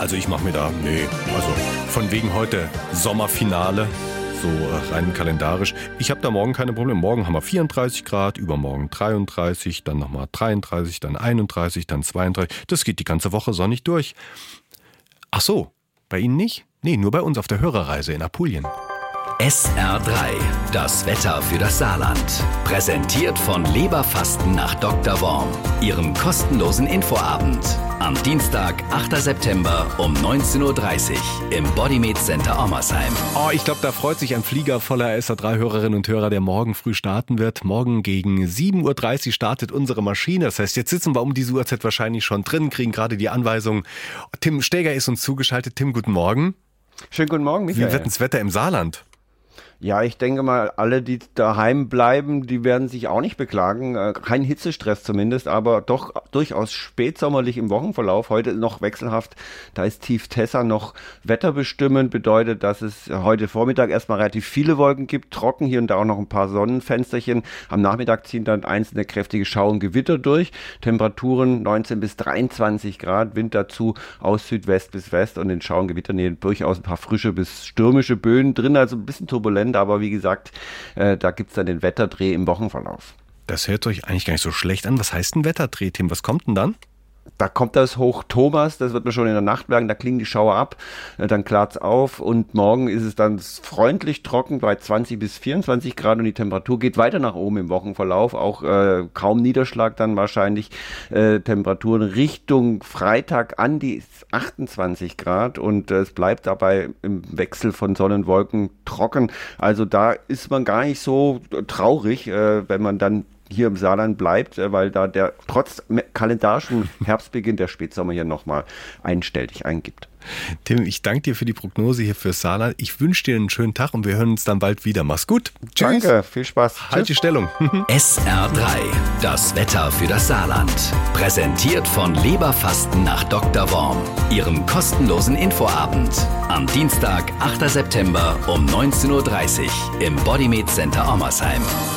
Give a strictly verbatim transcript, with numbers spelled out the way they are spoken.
also ich mache mir da, nee, also von wegen heute Sommerfinale, so äh, rein kalendarisch. Ich habe da morgen keine Probleme. Morgen haben wir vierunddreißig Grad, übermorgen dreiunddreißig, dann nochmal dreiunddreißig, dann einunddreißig, dann zweiunddreißig. Das geht die ganze Woche sonnig durch. Ach so, bei Ihnen nicht? Nee, nur bei uns auf der Hörerreise in Apulien. S R drei, das Wetter für das Saarland. Präsentiert von Leberfasten nach Doktor Worm. Ihrem kostenlosen Infoabend. Am Dienstag, achter September um neunzehn Uhr dreißig im Bodymed Center Ommersheim. Oh, ich glaube, da freut sich ein Flieger voller S R drei Hörerinnen und Hörer, der morgen früh starten wird. Morgen gegen sieben Uhr dreißig startet unsere Maschine. Das heißt, jetzt sitzen wir um diese Uhrzeit wahrscheinlich schon drin, kriegen gerade die Anweisung. Tim Steger ist uns zugeschaltet. Tim, guten Morgen. Schönen guten Morgen, Michael. Wie wird denn das Wetter im Saarland? Ja, ich denke mal, alle, die daheim bleiben, die werden sich auch nicht beklagen. Kein Hitzestress zumindest, aber doch durchaus spätsommerlich im Wochenverlauf. Heute noch wechselhaft. Da ist tief Tessa noch wetterbestimmend. Bedeutet, dass es heute Vormittag erstmal relativ viele Wolken gibt. Trocken, hier und da auch noch ein paar Sonnenfensterchen. Am Nachmittag ziehen dann einzelne kräftige Schauer und Gewitter durch. Temperaturen neunzehn bis dreiundzwanzig Grad. Wind dazu aus Südwest bis West. Und in Schauer und Gewitternähe durchaus ein paar frische bis stürmische Böen drin. Also ein bisschen turbulent. Aber wie gesagt, äh, da gibt es dann den Wetterdreh im Wochenverlauf. Das hört euch eigentlich gar nicht so schlecht an. Was heißt ein Wetterdreh, Tim? Was kommt denn dann? Da kommt das Hoch Thomas, das wird man schon in der Nacht merken, da klingen die Schauer ab, dann klart's auf und morgen ist es dann freundlich trocken bei zwanzig bis vierundzwanzig Grad und die Temperatur geht weiter nach oben im Wochenverlauf, auch äh, kaum Niederschlag dann wahrscheinlich, äh, Temperaturen Richtung Freitag an die achtundzwanzig Grad und äh, es bleibt dabei im Wechsel von Sonnenwolken trocken, also da ist man gar nicht so traurig, äh, wenn man dann hier im Saarland bleibt, weil da der trotz kalendarischen Herbstbeginn der Spätsommer hier nochmal einstellig eingibt. Tim, ich danke dir für die Prognose hier fürs Saarland. Ich wünsche dir einen schönen Tag und wir hören uns dann bald wieder. Mach's gut. Tschüss. Danke, viel Spaß. Halt die Stellung. S R drei, das Wetter für das Saarland. Präsentiert von Leberfasten nach Doktor Worm. Ihrem kostenlosen Infoabend. Am Dienstag, achter September um neunzehn Uhr dreißig im Bodymed Center Ommersheim.